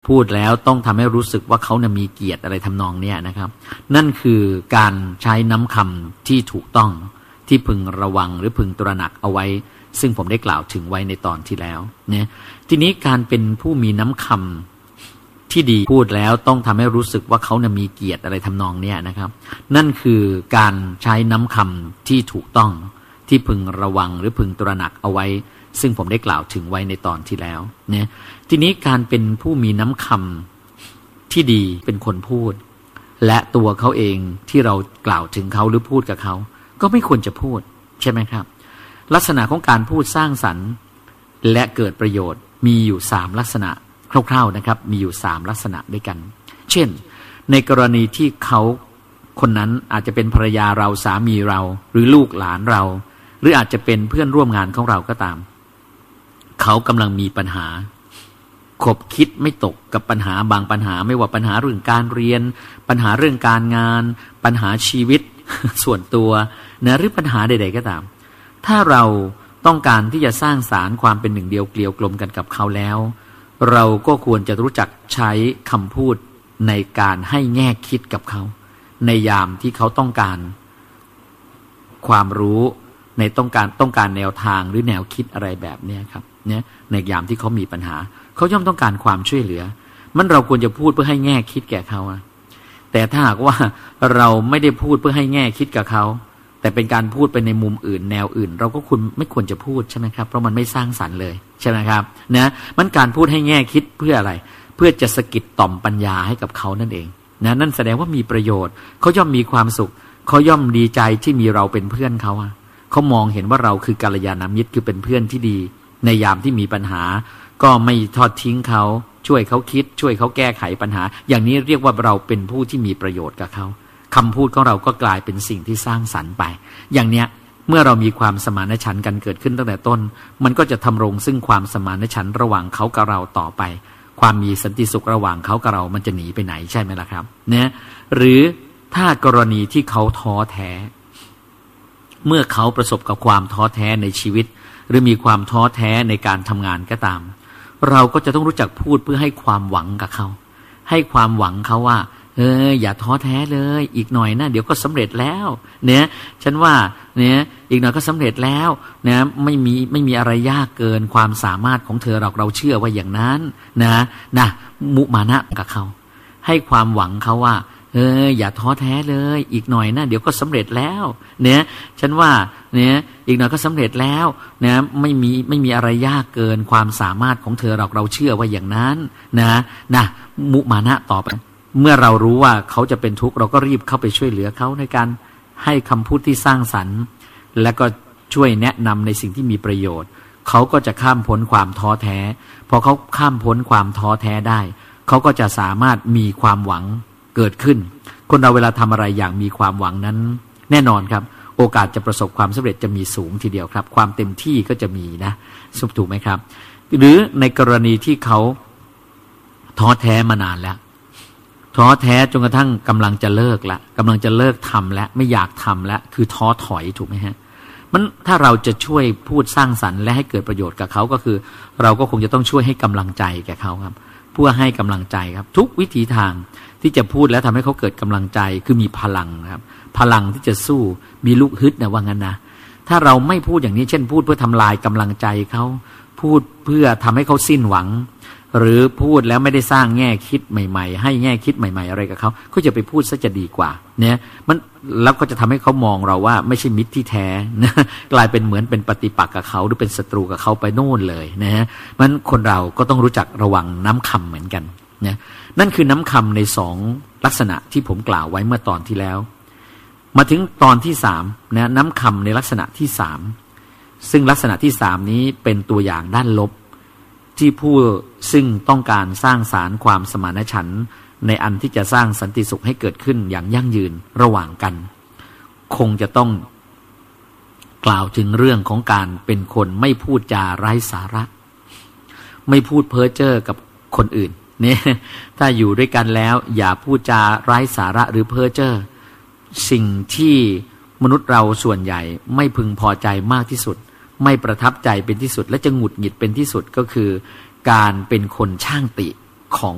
พูดแล้วต้องทำให้รู้สึกว่าเขาเนี่ยมีเกียรติอะไรทำนองเนี้ยนะครับนั่นคือการใช้น้ำคำที่ถูกต้องที่พึงระวังหรือพึงตระหนักเอาไว้ซึ่งผมได้กล่าวถึงไว้ในตอนที่แล้วเนี่ยทีนี้การเป็นผู้มีน้ำคำที่ดีพูดแล้วต้องทำให้รู้สึกว่าเขาเนี่ยมีเกียรติอะไรทำนองเนี้ยนะครับนั่นคือการใช้น้ำคำที่ถูกต้องที่พึงระวังหรือพึงตระหนักเอาไว้ซึ่งผมได้กล่าวถึงไว้ในตอนที่แล้วเนี่ยทีนี้การเป็นผู้มีน้ำคำที่ดีเป็นคนพูดและตัวเขาเองที่เรากล่าวถึงเขาหรือพูดกับเขาก็ไม่ควรจะพูดใช่ไหมครับลักษณะของการพูดสร้างสรรค์และเกิดประโยชน์มีอยู่3ลักษณะคร่าวๆนะครับมีอยู่3ลักษณะด้วยกันเช่นในกรณีที่เขาคนนั้นอาจจะเป็นภรรยาเราสามีเราหรือลูกหลานเราหรืออาจจะเป็นเพื่อนร่วมงานของเราก็ตามเขากำลังมีปัญหาขบคิดไม่ตกกับปัญหาบางปัญหาไม่ว่าปัญหาเรื่องการเรียนปัญหาเรื่องการงานปัญหาชีวิต ส่วนตัวนะหรือปัญหาใดๆก็ตามถ้าเราต้องการที่จะสร้างสารความเป็นหนึ่งเดียวเกลียวกลมกันกับเขาแล้วเราก็ควรจะรู้จักใช้คำพูดในการให้แง่คิดกับเขาในยามที่เขาต้องการความรู้ในต้องการแนวทางหรือแนวคิดอะไรแบบนี้ครับเนี่ยในยามที่เขามีปัญหาเขาย่อมต้องการความช่วยเหลือมันเราควรจะพูดเพื่อให้แง่คิดแก่เขาแต่ถ้าหากว่าเราไม่ได้พูดเพื่อให้แง่คิดกับเขาแต่เป็นการพูดไปในมุมอื่นแนวอื่นเราก็ไม่ควรจะพูดใช่ไหมครับเพราะมันไม่สร้างสรรค์เลยใช่ไหมครับนะมันการพูดให้แง่คิดเพื่ออะไรเพื่อจะสะกิดต่อมปัญญาให้กับเขานั่นเองนะนั่นแสดงว่ามีประโยชน์เขาย่อมมีความสุขเขาย่อมดีใจที่มีเราเป็นเพื่อนเขาเขามองเห็นว่าเราคือกัลยาณมิตรคือเป็นเพื่อนที่ดีในยามที่มีปัญหาก็ไม่ทอดทิ้งเขาช่วยเขาคิดช่วยเขาแก้ไขปัญหาอย่างนี้เรียกว่าเราเป็นผู้ที่มีประโยชน์กับเขาคำพูดของเราก็กลายเป็นสิ่งที่สร้างสรรค์ไปอย่างเนี้ยเมื่อเรามีความสมานฉันท์กันเกิดขึ้นตั้งแต่ต้นมันก็จะทำรงซึ่งความสมานฉันท์ระหว่างเขากับเราต่อไปความมีสันติสุขระหว่างเขากับเรามันจะหนีไปไหนใช่ไหมล่ะครับเนี่ยหรือถ้ากรณีที่เขาท้อแท้เมื่อเขาประสบกับความท้อแท้ในชีวิตหรือมีความท้อแท้ในการทำงานก็ตามเราก็จะต้องรู้จักพูดเพื่อให้ความหวังกับเขาให้ความหวังเขาว่าอย่าท้อแท้เลยอีกหน่อยนะเดี๋ยวก็สำเร็จแล้วเนี่ยฉันว่าเนี่ยอีกหน่อยก็สำเร็จแล้วนะไม่มีอะไรยากเกินความสามารถของเธอหรอกเราเชื่อว่าอย่างนั้นนะมุมานะกับเขาให้ความหวังเขาว่าอย่าท้อแท้เลยอีกหน่อยนะเดี๋ยวก็สำเร็จแล้วเนี่ยฉันว่าเนี่ยอีกหน่อยก็สำเร็จแล้วนะไม่มีอะไรยากเกินความสามารถของเธอหรอกเราเชื่อว่าอย่างนั้นนะมุมานะต่อไปเมื่อเรารู้ว่าเขาจะเป็นทุกข์เราก็รีบเข้าไปช่วยเหลือเขาในการให้คำพูดที่สร้างสรรค์และก็ช่วยแนะนำในสิ่งที่มีประโยชน์เขาก็จะข้ามพ้นความท้อแท้พอเขาข้ามพ้นความท้อแท้ได้เขาก็จะสามารถมีความหวังเกิดขึ้นคนเราเวลาทำอะไรอย่างมีความหวังนั้นแน่นอนครับโอกาสจะประสบความสำเร็จจะมีสูงทีเดียวครับความเต็มที่ก็จะมีนะถูกไหมครับหรือในกรณีที่เขาท้อแท้มานานแล้วท้อแท้จนกระทั่งกำลังจะเลิกละกำลังจะเลิกทำแล้วไม่อยากทำแล้วคือท้อถอยถูกไหมฮะมันถ้าเราจะช่วยพูดสร้างสรรค์และให้เกิดประโยชน์กับเขาก็คือเราก็คงจะต้องช่วยให้กำลังใจแก่เขาครับเพื่อให้กำลังใจครับทุกวิถีทางที่จะพูดแล้วทำให้เขาเกิดกำลังใจคือมีพลังครับพลังที่จะสู้มีลูกฮึดนะว่างั้นนะถ้าเราไม่พูดอย่างนี้เช่นพูดเพื่อทำลายกำลังใจเขาพูดเพื่อทำให้เขาสิ้นหวังหรือพูดแล้วไม่ได้สร้างแง่คิดใหม่ๆให้แง่คิดใหม่ๆอะไรกับเขาก็จะไปพูดซะจะดีกว่าเนี่ยมันแล้วก็จะทำให้เขามองเราว่าไม่ใช่มิตรที่แท้นะกลายเป็นเหมือนเป็นปฏิปักษ์กับเขาหรือเป็นศัตรูกับเขาไปโน่นเลยนะฮะมันคนเราก็ต้องรู้จักระวังน้ำคำเหมือนกันนะนั่นคือน้ำคำใน2ลักษณะที่ผมกล่าวไว้เมื่อตอนที่แล้วมาถึงตอนที่3นะน้ำคำในลักษณะที่3ซึ่งลักษณะที่3นี้เป็นตัวอย่างด้านลบที่ผู้ซึ่งต้องการสร้างสารความสมานฉันท์ในอันที่จะสร้างสันติสุขให้เกิดขึ้นอย่างยั่งยืนระหว่างกันคงจะต้องกล่าวถึงเรื่องของการเป็นคนไม่พูดจาไร้สาระไม่พูดเพ้อเจ้อกับคนอื่นเนี่ยถ้าอยู่ด้วยกันแล้วอย่าพูดจาไร้สาระหรือเพ้อเจ้อสิ่งที่มนุษย์เราส่วนใหญ่ไม่พึงพอใจมากที่สุดไม่ประทับใจเป็นที่สุดและจะหงุดหงิดเป็นที่สุดก็คือการเป็นคนช่างติของ